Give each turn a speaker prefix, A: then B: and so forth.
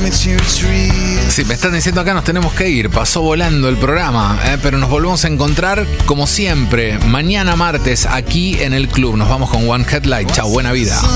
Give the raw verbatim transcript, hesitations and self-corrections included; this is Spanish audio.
A: Sí, me están diciendo acá nos tenemos que ir. Pasó volando el programa, eh, pero nos volvemos a encontrar como siempre mañana martes aquí en el club. Nos vamos con One Headlight. Chau, buena vida.